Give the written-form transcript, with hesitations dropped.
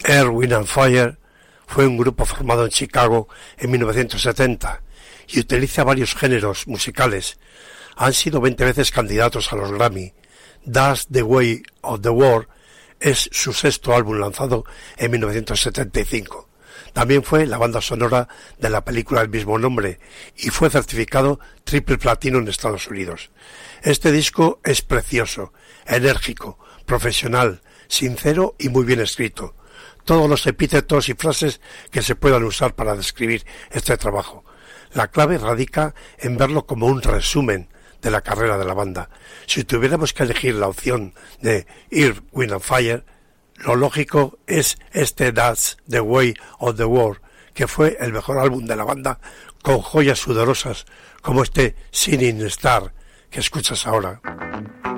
Earth, Wind & Fire fue un grupo formado en Chicago en 1970 y utiliza varios géneros musicales. Han sido 20 veces candidatos a los Grammy. That's the Way of the World es su sexto álbum lanzado en 1975. También fue la banda sonora de la película del mismo nombre y fue certificado triple platino en Estados Unidos. Este disco es precioso, enérgico, profesional, sincero y muy bien escrito. Todos los epítetos y frases que se puedan usar para describir este trabajo. La clave radica en verlo como un resumen de la carrera de la banda. Si tuviéramos que elegir la opción de Earth, Wind & Fire, lo lógico es este That's the Way of the World, que fue el mejor álbum de la banda, con joyas sudorosas como este Shining Star que escuchas ahora.